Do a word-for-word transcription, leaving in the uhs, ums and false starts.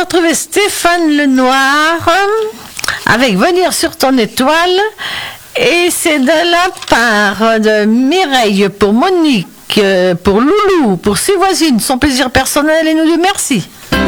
retrouver Stéphane Lenoir avec Venir sur ton étoile. Et c'est de la part de Mireille pour Monique, pour Loulou, pour ses voisines, son plaisir personnel et nous dit merci.